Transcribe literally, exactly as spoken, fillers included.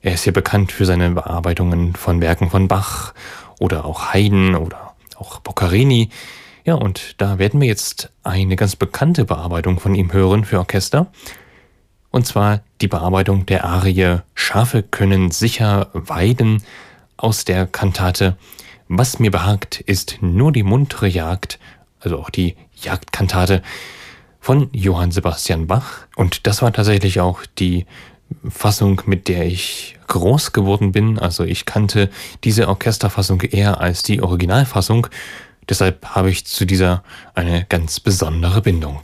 Er ist ja bekannt für seine Bearbeitungen von Werken von Bach oder auch Haydn oder auch Boccherini. Ja, und da werden wir jetzt eine ganz bekannte Bearbeitung von ihm hören für Orchester. Und zwar die Bearbeitung der Arie Schafe können sicher weiden aus der Kantate Was mir behagt, ist nur die muntere Jagd, also auch die Jagdkantate von Johann Sebastian Bach. Und das war tatsächlich auch die Fassung, mit der ich groß geworden bin. Also ich kannte diese Orchesterfassung eher als die Originalfassung. Deshalb habe ich zu dieser eine ganz besondere Bindung.